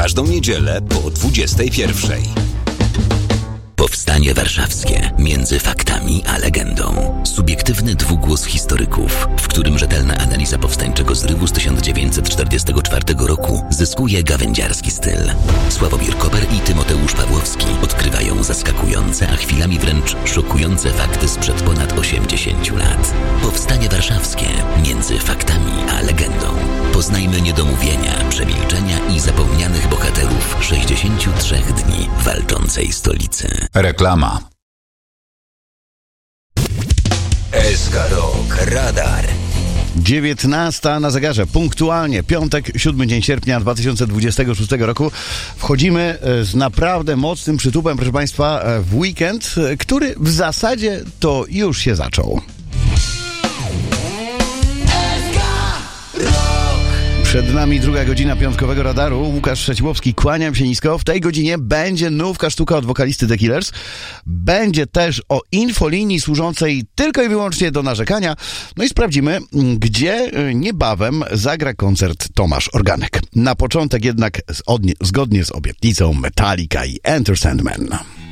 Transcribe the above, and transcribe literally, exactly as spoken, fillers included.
każdą niedzielę po dwudziestej pierwszej. Powstanie Warszawskie. Między faktami a legendą. Subiektywny dwugłos historyków, w którym rzetelna analiza powstańczego zrywu z tysiąc dziewięćset czterdziestego czwartego roku zyskuje gawędziarski styl. Sławomir Koper i Tymoteusz Pawłowski odkrywają zaskakujące, a chwilami wręcz szokujące fakty sprzed ponad osiemdziesięciu lat. Powstanie Warszawskie. Między faktami a legendą. Poznajmy niedomówienia, przemilczenia i zapomnianych bohaterów sześćdziesięciu trzech dni walczącej stolicy. Reklama. S K Rock Radar. dziewiętnasta na zegarze, punktualnie, piątek, siódmy dzień sierpnia dwa tysiące dwudziestego szóstego roku. Wchodzimy z naprawdę mocnym przytupem, proszę Państwa, w weekend, który w zasadzie to już się zaczął. Przed nami druga godzina piątkowego radaru. Łukasz Trzeciłowski, kłaniam się nisko. W tej godzinie będzie nówka sztuka od wokalisty The Killers. Będzie też o infolinii służącej tylko i wyłącznie do narzekania. No i sprawdzimy, gdzie niebawem zagra koncert Tomasz Organek. Na początek jednak zgodnie z obietnicą Metallica i Enter Sandman.